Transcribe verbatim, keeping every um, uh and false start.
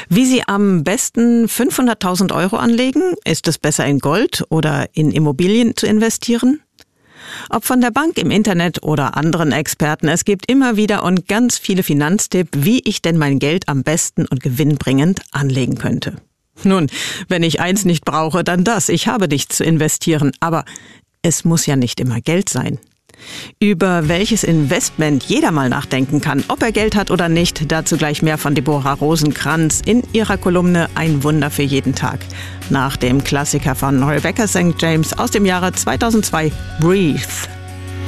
Wie Sie am besten fünfhunderttausend Euro anlegen? Ist es besser in Gold oder in Immobilien zu investieren? Ob von der Bank, im Internet oder anderen Experten, es gibt immer wieder und ganz viele Finanztipps, wie ich denn mein Geld am besten und gewinnbringend anlegen könnte. Nun, wenn ich eins nicht brauche, dann das. Ich habe nichts zu investieren, aber es muss ja nicht immer Geld sein. Über welches Investment jeder mal nachdenken kann, ob er Geld hat oder nicht, dazu gleich mehr von Deborah Rosenkranz in ihrer Kolumne Ein Wunder für jeden Tag. Nach dem Klassiker von Rebecca Sankt James aus dem Jahre zweitausendzwei, Breathe.